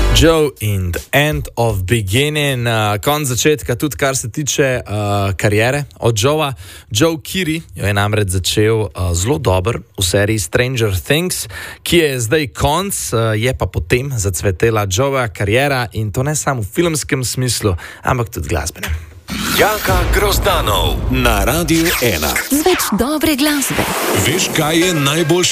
Joe in the End of Beginning, konc začetka, tudi kar se tiče kariere od Joea. Joe Keery jo je namreč začel zelo dobro v seriji Stranger Things, ki je zdaj konc, je pa potem zacvetela Joea kariera in to ne samo v filmskem smislu, ampak tudi glasbenem. Jaka Grozdanov na Radiu 1. Z več dobre glasbe. Veš, kaj je najboljše?